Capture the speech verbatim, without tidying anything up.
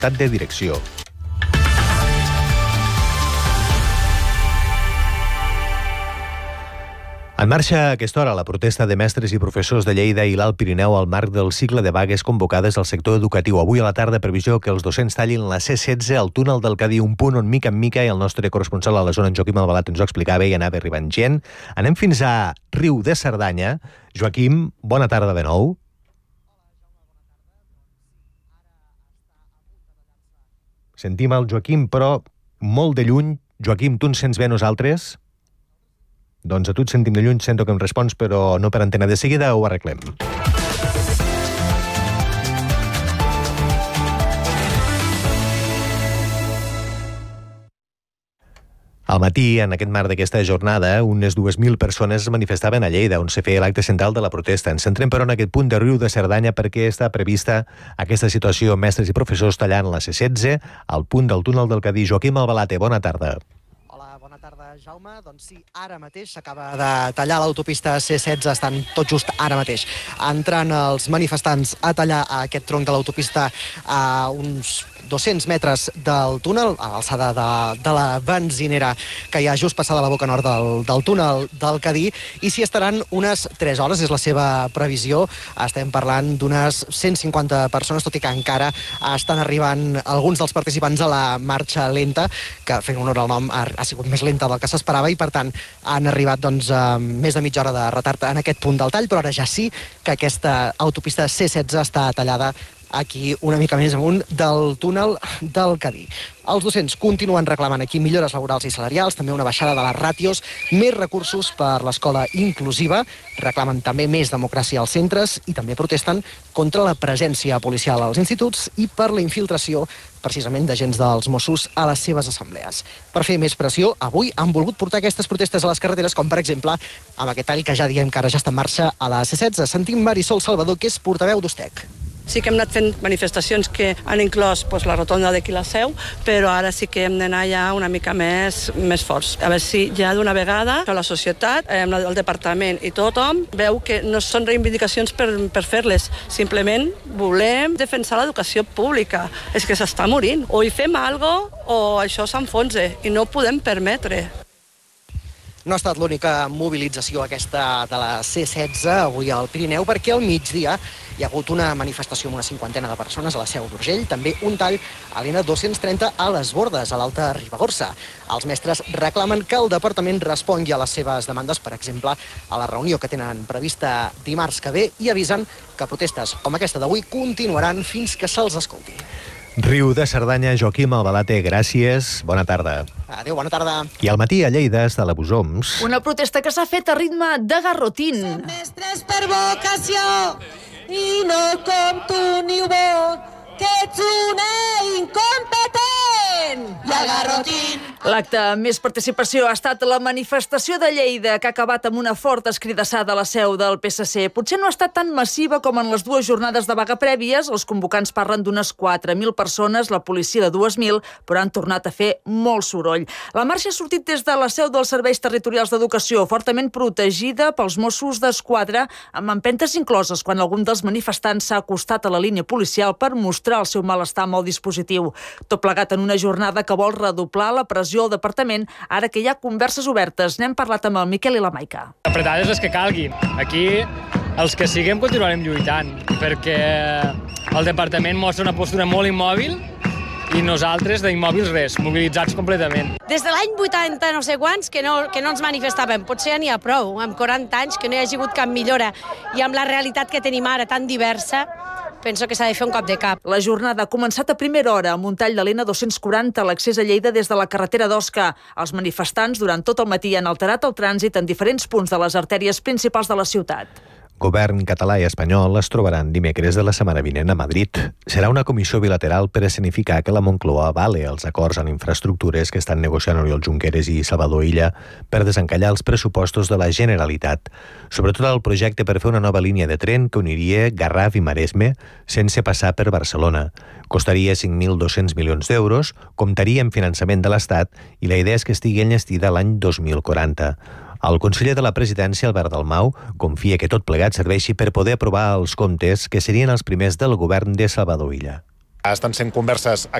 llibertat de direcció. En marxa a aquesta hora la protesta de mestres i professors de Lleida i l'Alt Pirineu al marc del cicle de vagues convocades al sector educatiu. Avui a la tarda previsió que els docents tallin la C setze al túnel del Cadí, un punt on mica en mica, i el nostre corresponsal a la zona, en Joaquim Albalat, ens ho explicava i anava arribant gent. Anem fins a Riu de Cerdanya. Joaquim, bona tarda de nou. Sentim el Joaquim, però molt de lluny. Joaquim, tu ens sents bé nosaltres? Doncs a tu et sentim de lluny, sento que em respons, però no per antena. De seguida ho arreglem. Al matí, en aquest marc d'aquesta jornada, unes dues mil persones es manifestaven a Lleida, on se feia l'acte central de la protesta. Ens centrem, però, en aquest punt de Riu de Cerdanya perquè està prevista aquesta situació, mestres i professors tallant la C setze al punt del túnel del Cadí. Joaquim Albalate, bona tarda. Bona tarda, Jaume. Doncs sí, ara mateix s'acaba de tallar l'autopista C setze, estan tot just ara mateix entrant els manifestants a tallar aquest tronc de l'autopista a uns dos-cents metres del túnel, a l'alçada de, de la benzinera que hi ha just passada la boca nord del, del túnel del Cadí, i s'hi estaran unes tres hores, és la seva previsió. Estem parlant d'unes cent cinquanta persones, tot i que encara estan arribant alguns dels participants a la marxa lenta, que, fent honor al nom, ha, ha sigut més lenta del que s'esperava, i per tant han arribat doncs, a més de mitja hora de retard en aquest punt del tall, però ara ja sí que aquesta autopista C setze està tallada aquí una mica més amunt del túnel del Cadí. Els docents continuen reclamant aquí millores laborals i salarials, també una baixada de les ràtios, més recursos per l'escola inclusiva, reclamen també més democràcia als centres i també protesten contra la presència policial als instituts i per la infiltració precisament d'agents dels Mossos a les seves assemblees. Per fer més pressió, avui han volgut portar aquestes protestes a les carreteres, com per exemple amb aquest tall que ja diem que ara ja està en marxa a la C setze. Sentim Marisol Salvador, que és portaveu d'Ustec. Sí que hem anat fent manifestacions que han inclòs pues, la rotonda d'aquí la Seu, però ara sí que hem d'anar ja una mica més, més forts. A veure si ja d'una vegada la societat, el departament i tothom veu que no són reivindicacions per, per fer-les. Simplement volem defensar l'educació pública. És que s'està morint. O hi fem alguna cosa o això s'enfonsa i no ho podem permetre. No ha estat l'única mobilització aquesta de la C setze avui al Pirineu, perquè al migdia hi ha hagut una manifestació amb una cinquantena de persones a la Seu d'Urgell, també un tall a l'N dos-cents trenta a les Bordes, a l'Alta Ribagorça. Els mestres reclamen que el departament respongui a les seves demandes, per exemple, a la reunió que tenen prevista dimarts que ve, i avisen que protestes com aquesta d'avui continuaran fins que se'ls escolti. Riu de Cerdanya, Joaquim Albalate, gràcies. Bona tarda. Adéu, bona tarda. I al matí a Lleida, està la Busoms. Una protesta que s'ha fet a ritme de garrotín. Som mestres per vocació i no com tu ni ho veu, que ets una incompetent. I el garrotín. L'acte amb més participació ha estat la manifestació de Lleida, que ha acabat amb una forta escridassada a la seu del P S C. Potser no ha estat tan massiva com en les dues jornades de vaga prèvies. Els convocants parlen d'unes quatre mil persones, la policia de dues mil, però han tornat a fer molt soroll. La marxa ha sortit des de la seu dels Serveis Territorials d'Educació, fortament protegida pels Mossos d'Esquadra, amb empentes incloses quan algun dels manifestants s'ha acostat a la línia policial per mostrar el seu malestar amb el dispositiu. Tot plegat en una jornada que vol redoblar la pressió al departament, ara que hi ha converses obertes. N'hem parlat amb el Miquel i la Maica. Apretades les que calguin. Aquí, els que siguem, continuarem lluitant, perquè el departament mostra una postura molt immòbil i nosaltres d'immòbils res, mobilitzats completament. Des de l'any vuitanta no sé quants que no, que no ens manifestàvem. Potser ja n'hi ha prou, amb quaranta anys, que no hi hagi hagut cap millora. I amb la realitat que tenim ara tan diversa, penso que s'ha de fer un cop de cap. La jornada ha començat a primera hora amb un tall de l'N dos-cents quaranta a l'accés a Lleida des de la carretera d'Osca. Els manifestants durant tot el matí han alterat el trànsit en diferents punts de les artèries principals de la ciutat. Govern català i espanyol es trobaran dimecres de la setmana vinent a Madrid. Serà una comissió bilateral per escenificar que la Moncloa avale els acords en infraestructures que estan negociant Oriol Junqueras i Salvador Illa per desencallar els pressupostos de la Generalitat. Sobretot el projecte per fer una nova línia de tren que uniria Garraf i Maresme sense passar per Barcelona. Costaria cinc mil dos-cents milions d'euros, comptaria amb finançament de l'Estat i la idea és que estigui enllestida l'any dos mil quaranta. El conseller de la Presidència, Albert Dalmau, confia que tot plegat serveixi per poder aprovar els comptes que serien els primers del govern de Salvador Illa. Estan sent converses